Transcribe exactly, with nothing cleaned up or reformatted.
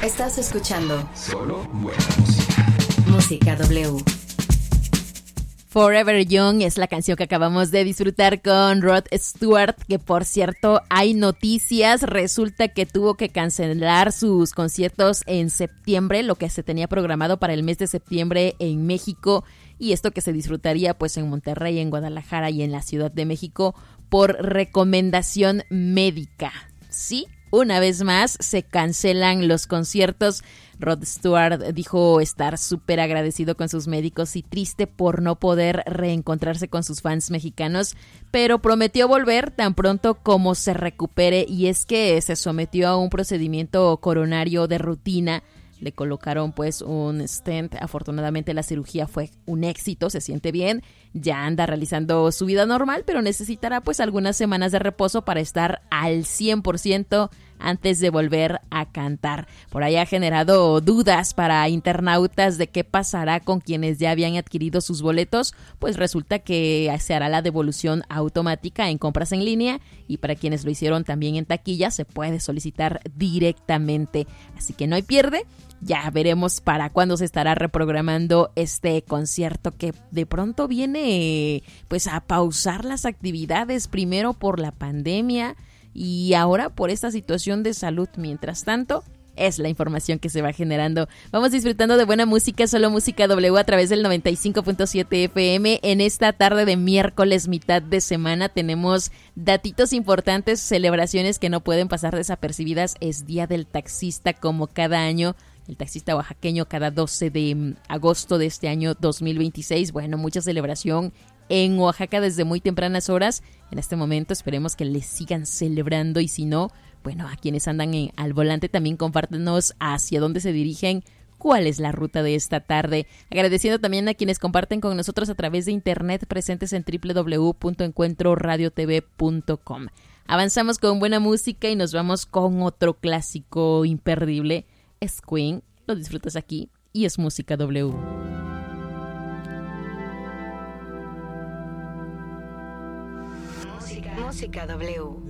Estás escuchando solo buena música. Música W. Forever Young es la canción que acabamos de disfrutar con Rod Stewart, que por cierto hay noticias, resulta que tuvo que cancelar sus conciertos en septiembre, lo que se tenía programado para el mes de septiembre en México, y esto que se disfrutaría pues en Monterrey, en Guadalajara y en la Ciudad de México por recomendación médica. Sí, una vez más se cancelan los conciertos. Rod Stewart dijo estar súper agradecido con sus médicos y triste por no poder reencontrarse con sus fans mexicanos, pero prometió volver tan pronto como se recupere, y es que se sometió a un procedimiento coronario de rutina. Le colocaron pues un stent, afortunadamente la cirugía fue un éxito, se siente bien, ya anda realizando su vida normal, pero necesitará pues algunas semanas de reposo para estar al cien por ciento antes de volver a cantar. Por ahí ha generado dudas para internautas de qué pasará con quienes ya habían adquirido sus boletos, pues resulta que se hará la devolución automática en compras en línea, y para quienes lo hicieron también en taquilla se puede solicitar directamente, así que no hay pierde. Ya veremos para cuándo se estará reprogramando este concierto que de pronto viene pues a pausar las actividades, primero por la pandemia y ahora por esta situación de salud. Mientras tanto, es la información que se va generando. Vamos disfrutando de buena música, solo música W a través del noventa y cinco punto siete F M. En esta tarde de miércoles, mitad de semana, tenemos datitos importantes, celebraciones que no pueden pasar desapercibidas. Es Día del Taxista, como cada año. El taxista oaxaqueño, cada doce de agosto de este año dos mil veintiséis. Bueno, mucha celebración en Oaxaca desde muy tempranas horas. En este momento esperemos que les sigan celebrando, y si no, bueno, a quienes andan en, al volante también compártenos hacia dónde se dirigen, cuál es la ruta de esta tarde. Agradeciendo también a quienes comparten con nosotros a través de internet, presentes en doble u doble u doble u punto encuentro radio t v punto com. Avanzamos con buena música y nos vamos con otro clásico imperdible. Es Queen, lo disfrutas aquí y es Música W. Música, música W.